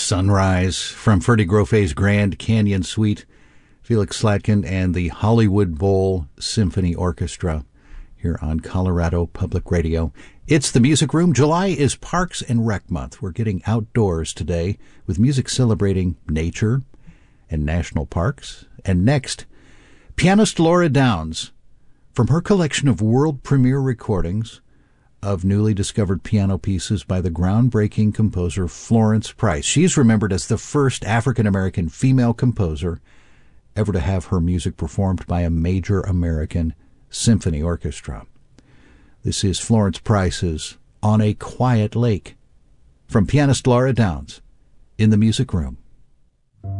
Sunrise from Ferdy Groffe's Grand Canyon Suite, Felix Slatkin and the Hollywood Bowl Symphony Orchestra here on Colorado Public Radio. It's the Music Room. July is Parks and Rec Month. We're getting outdoors today with music celebrating nature and national parks. And next, pianist Laura Downs, from her collection of world premiere recordings of newly discovered piano pieces by the groundbreaking composer Florence Price. She's remembered as the first African-American female composer ever to have her music performed by a major American symphony orchestra. This is Florence Price's On a Quiet Lake, from pianist Laura Downs in the Music Room.